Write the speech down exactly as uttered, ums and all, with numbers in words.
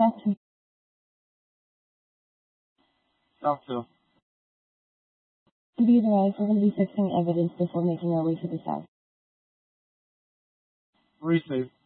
South two. South two. To be advised, we're going to be fixing evidence before making our way to the south. Receive.